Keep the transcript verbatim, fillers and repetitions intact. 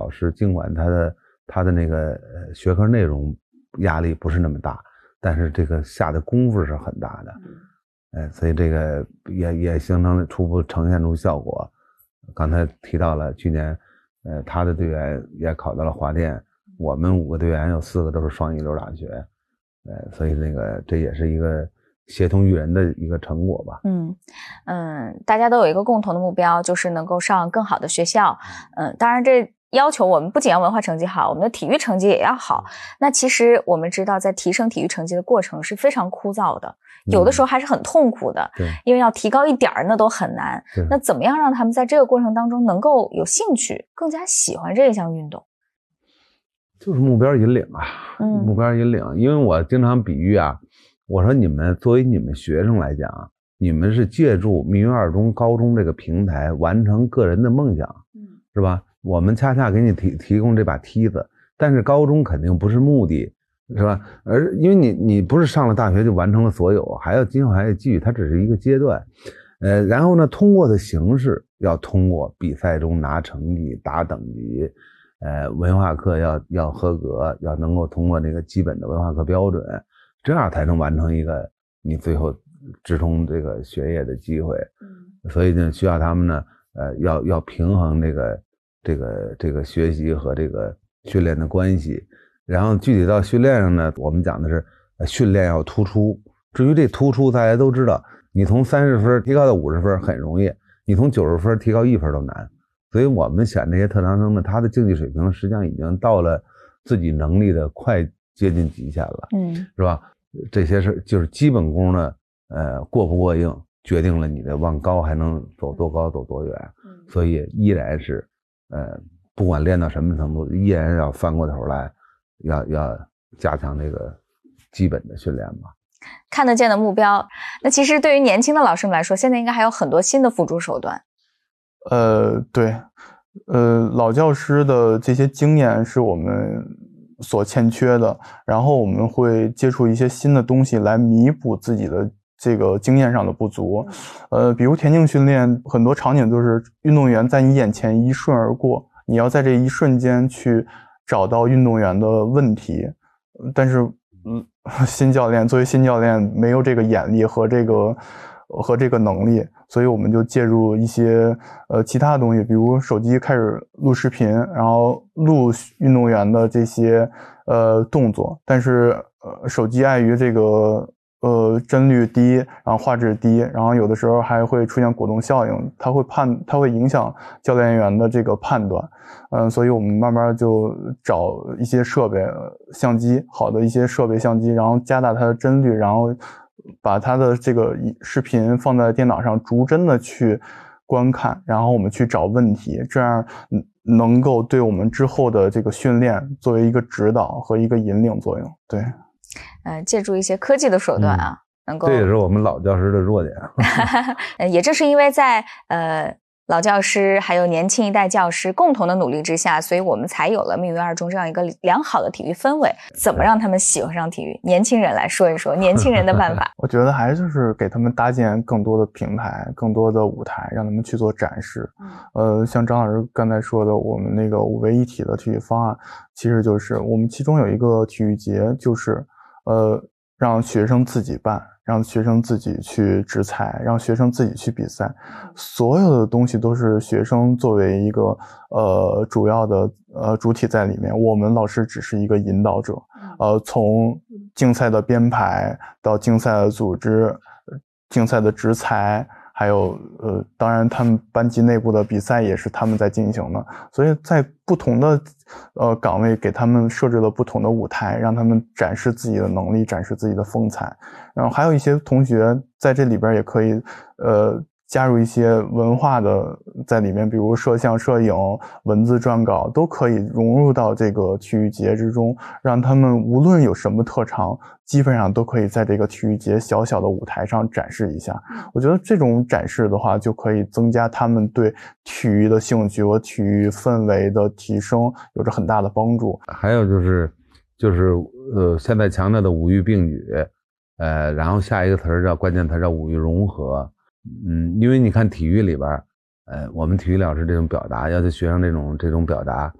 老师尽管他的他的那个学科内容压力不是那么大，但是这个下的功夫是很大的，哎，所以这个也也形成了初步呈现出效果。刚才提到了去年，呃，他的队员也考到了华电，我们五个队员有四个都是双一流大学，呃，所以那个这也是一个协同育人的一个成果吧。 嗯嗯，大家都有一个共同的目标，就是能够上更好的学校。嗯，当然这要求我们不仅要文化成绩好，我们的体育成绩也要好。那其实我们知道，在提升体育成绩的过程是非常枯燥的，有的时候还是很痛苦的， 嗯、 因为要提高一点儿那都很难。那怎么样让他们在这个过程当中能够有兴趣，更加喜欢这一项运动？ 就是目标引领啊， 嗯， 目标引领。因为我经常比喻啊，我说你们作为你们学生来讲，你们是借助密云二中高中这个平台完成个人的梦想，嗯，是吧？我们恰恰给你提提供这把梯子，但是高中肯定不是目的，是吧？而因为你你不是上了大学就完成了所有，还要今后还要继续，它只是一个阶段。呃，然后呢，通过的形式要通过比赛中拿成绩、打等级，呃，文化课要要合格，要能够通过那个基本的文化课标准，这样才能完成一个你最后直通这个学业的机会。嗯，所以呢，需要他们呢，呃，要要平衡这个。这个这个学习和这个训练的关系，然后具体到训练上呢，我们讲的是训练要突出。至于这突出，大家都知道，你从三十分提高到五十分很容易，你从九十分提高一分都难。所以我们选这些特长生呢，他的竞技水平实际上已经到了自己能力的快接近极限了，嗯，是吧？这些是就是基本功呢，呃，过不过硬，决定了你的往高还能走多高走多远。所以依然是。呃，不管练到什么程度，依然要翻过头来，要要加强这个基本的训练吧。 看得见的目标。那其实对于年轻的老师们来说，现在应该还有很多新的辅助手段。 呃，对，呃，老教师的这些经验是我们所欠缺的，然后我们会接触一些新的东西来弥补自己的这个经验上的不足。呃，比如田径训练，很多场景都是运动员在你眼前一瞬而过，你要在这一瞬间去找到运动员的问题。但是，嗯，新教练作为新教练没有这个眼力和这个和这个能力，所以我们就介入一些呃其他的东西，比如手机开始录视频，然后录运动员的这些呃动作，但是呃手机碍于这个。呃，帧率低，然后画质低，然后有的时候还会出现果冻效应，它会判，它会影响教练员的这个判断。嗯、呃，所以我们慢慢就找一些设备，相机，好的一些设备相机，然后加大它的帧率，然后把它的这个视频放在电脑上，逐帧的去观看，然后我们去找问题，这样能够对我们之后的这个训练作为一个指导和一个引领作用。对。 呃，借助一些科技的手段啊， 嗯、 能够， 这也是我们老教师的弱点。 也正是因为在呃老教师还有年轻一代教师共同的努力之下，所以我们才有了密云二中这样一个良好的体育氛围。怎么让他们喜欢上体育？年轻人来说一说年轻人的办法。 我觉得还就是给他们搭建更多的平台，更多的舞台，让他们去做展示。呃，像张老师刚才说的，我们那个五位一体的体育方案，其实就是我们其中有一个体育节，就是呃让学生自己办。让学生自己去执裁，让学生自己去比赛，所有的东西都是学生作为一个呃主要的呃主体在里面，我们老师只是一个引导者。呃，从竞赛的编排到竞赛的组织、竞赛的执裁，还有呃，当然他们班级内部的比赛也是他们在进行的，所以在不同的呃岗位给他们设置了不同的舞台，让他们展示自己的能力，展示自己的风采。然后还有一些同学在这里边也可以呃加入一些文化的在里面，比如摄像、摄影、文字撰稿都可以融入到这个体育节之中，让他们无论有什么特长，基本上都可以在这个体育节小小的舞台上展示一下。我觉得这种展示的话，就可以增加他们对体育的兴趣和体育氛围的提升，有着很大的帮助。 还有就是就是呃，现在强调的五育并举，呃，然后下一个词儿叫关键词叫五育融合。嗯，因为你看体育里边，呃，我们体育老师这种表达，要求学生这种这种表达，